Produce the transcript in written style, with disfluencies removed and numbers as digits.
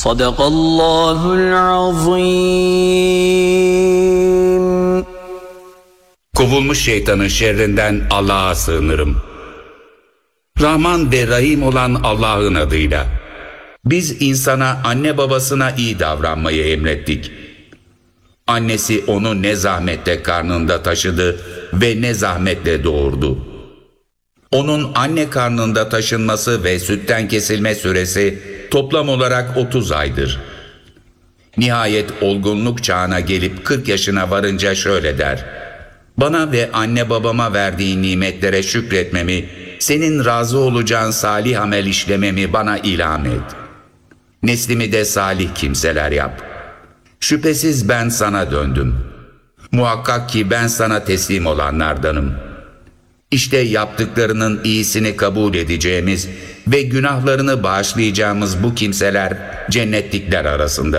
Sadakallahul azim. Kovulmuş şeytanın şerrinden Allah'a sığınırım. Rahman ve Rahim olan Allah'ın adıyla. Biz insana anne babasına iyi davranmayı emrettik. Annesi onu ne zahmetle karnında taşıdı ve ne zahmetle doğurdu. Onun anne karnında taşınması ve sütten kesilme süresi toplam olarak 30 aydır. Nihayet olgunluk çağına gelip 40 yaşına varınca şöyle der: Bana ve anne babama verdiğin nimetlere şükretmemi, senin razı olacağın salih amel işlememi bana ilham et. Neslimi de salih kimseler yap. Şüphesiz ben sana döndüm. Muhakkak ki ben sana teslim olanlardanım. İşte yaptıklarının iyisini kabul edeceğimiz ve günahlarını bağışlayacağımız bu kimseler cennetlikler arasında.